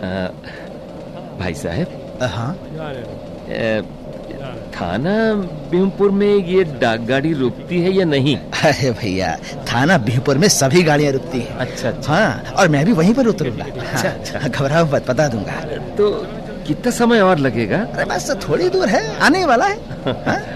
भाई साहब। हाँ थाना बिहुपुर में ये डाक गाड़ी रुकती है या नहीं? अरे भैया, थाना बिहुपुर में सभी गाड़ियाँ रुकती हैं। अच्छा अच्छा। हाँ, और मैं भी वहीं पर उतरूंगा। अच्छा अच्छा। घबराओ मत, बता दूंगा। तो कितना समय और लगेगा? अरे बस थोड़ी दूर है, आने वाला है। हाँ?